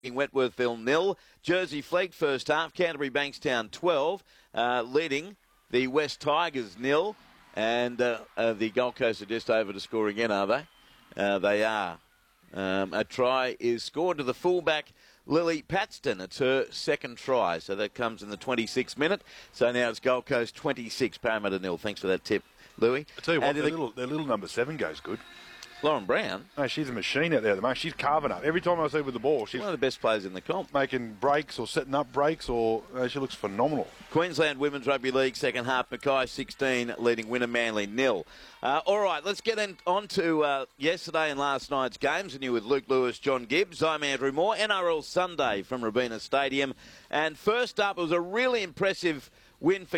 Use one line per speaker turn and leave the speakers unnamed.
Wentworthville 0. Jersey Flegg first half. Canterbury Bankstown 12, leading the West Tigers 0. And the Gold Coast are just over to score again, are they? They are. A try is scored to the fullback, Lily Paxton. It's her second try, so that comes in the 26th minute. So now it's Gold Coast 26, Parramatta 0. Thanks for that tip, Louis.
I tell you what, their little number 7 goes good.
Lauren Brown.
No, she's a machine out there at the moment. She's carving up. Every time I see her with the ball, she's
one of the best players in the comp.
Making breaks or setting up breaks, or she looks phenomenal.
Queensland Women's Rugby League second half. Mackay 16, leading Winner Manly 0. All right, let's get on to yesterday and last night's games. And you with Luke Lewis, John Gibbs. I'm Andrew Moore. NRL Sunday from Robina Stadium. And first up, it was a really impressive win for